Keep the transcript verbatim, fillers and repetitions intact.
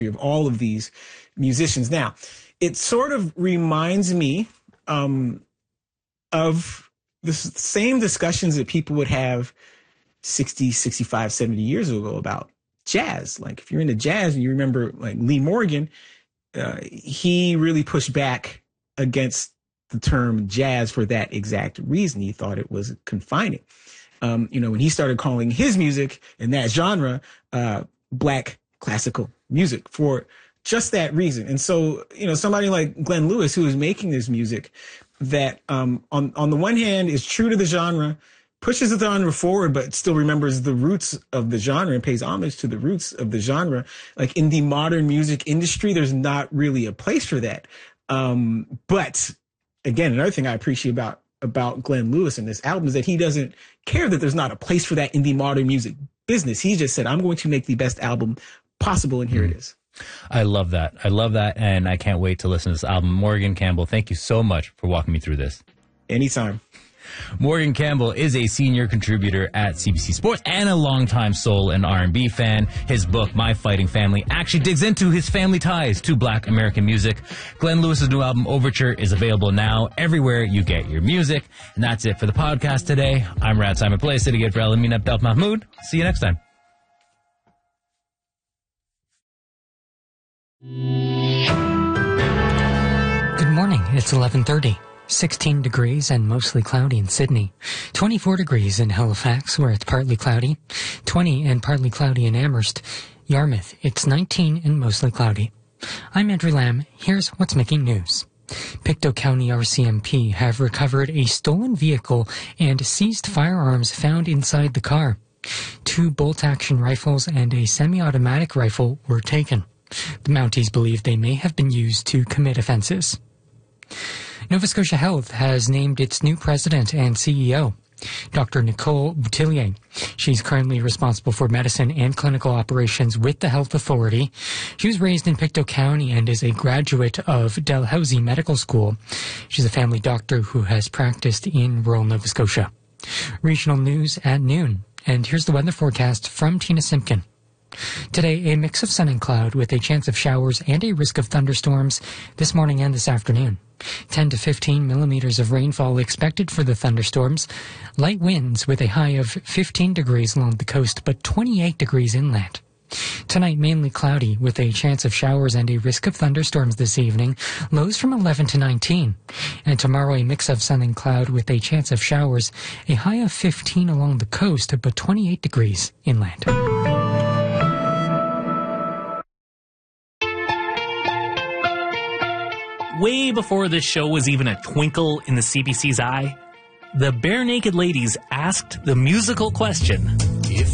of all of these musicians. Now, it sort of reminds me um, of the same discussions that people would have sixty, sixty-five, seventy years ago about jazz. Like if you're into jazz and you remember like Lee Morgan, uh, he really pushed back against the term jazz for that exact reason. He thought it was confining. Um, you know, when he started calling his music in that genre, uh, black classical music for just that reason. And so, you know, somebody like Glenn Lewis, who is making this music that, um, on, on the one hand is true to the genre, pushes the genre forward, but still remembers the roots of the genre and pays homage to the roots of the genre. Like in the modern music industry, there's not really a place for that. Um, but again, another thing I appreciate about, about Glenn Lewis in this album is that he doesn't care that there's not a place for that in the modern music business. He just said, I'm going to make the best album possible. And here mm. it is. I love that. I love that. And I can't wait to listen to this album. Morgan Campbell, thank you so much for walking me through this. Anytime. Morgan Campbell is a senior contributor at C B C Sports and a longtime soul and R and B fan. His book, My Fighting Family, actually digs into his family ties to black American music. Glenn Lewis's new album, Overture, is available now everywhere you get your music. And that's it for the podcast today. I'm Rad Simon Play, sitting in for Elamine Abdel Mahmoud. See you next time. Good morning. It's eleven thirty. sixteen degrees and mostly cloudy in Sydney. twenty-four degrees in Halifax, where it's partly cloudy. twenty and partly cloudy in Amherst. Yarmouth, it's nineteen and mostly cloudy. I'm Andrew Lamb. Here's what's making news. Pictou County R C M P have recovered a stolen vehicle and seized firearms found inside the car. Two bolt-action rifles and a semi-automatic rifle were taken. The Mounties believe they may have been used to commit offenses. Nova Scotia Health has named its new president and C E O, Doctor Nicole Boutillier. She's currently responsible for medicine and clinical operations with the health authority. She was raised in Pictou County and is a graduate of Dalhousie Medical School. She's a family doctor who has practiced in rural Nova Scotia. Regional news at noon. And here's the weather forecast from Tina Simpkin. Today, a mix of sun and cloud with a chance of showers and a risk of thunderstorms this morning and this afternoon. ten to fifteen millimeters of rainfall expected for the thunderstorms. Light winds with a high of fifteen degrees along the coast, but twenty-eight degrees inland. Tonight, mainly cloudy with a chance of showers and a risk of thunderstorms this evening. Lows from eleven to nineteen. And tomorrow, a mix of sun and cloud with a chance of showers. A high of fifteen along the coast, but twenty-eight degrees inland. Way before this show was even a twinkle in the C B C's eye, the Bare Naked Ladies asked the musical question,